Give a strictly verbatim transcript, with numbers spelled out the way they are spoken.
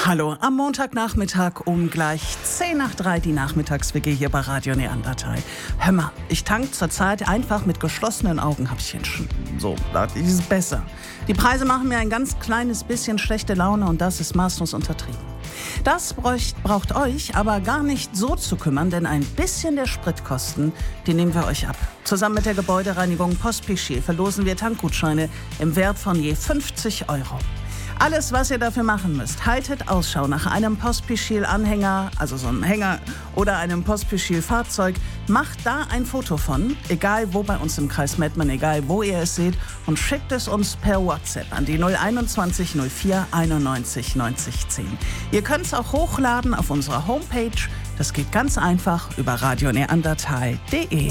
Hallo, am Montagnachmittag um gleich zehn nach drei die Nachmittags-W G hier bei Radio Neandertal. Hör mal, ich tank zurzeit einfach mit geschlossenen Augen, hab ich entschieden. So, dachte ich, ist besser. Die Preise machen mir ein ganz kleines bisschen schlechte Laune und das ist maßlos untertrieben. Das bräucht, braucht euch aber gar nicht so zu kümmern, denn ein bisschen der Spritkosten, die nehmen wir euch ab. Zusammen mit der Gebäudereinigung Pospischil verlosen wir Tankgutscheine im Wert von je fünfzig Euro. Alles, was ihr dafür machen müsst, haltet Ausschau nach einem Pospischil-Anhänger, also so einem Hänger oder einem Pospischil-Fahrzeug. Macht da ein Foto von, egal wo bei uns im Kreis Mettmann, egal wo ihr es seht, und schickt es uns per WhatsApp an die null einundzwanzig null vier einundneunzig neunzig zehn. Ihr könnt es auch hochladen auf unserer Homepage. Das geht ganz einfach über radio neandertal punkt de.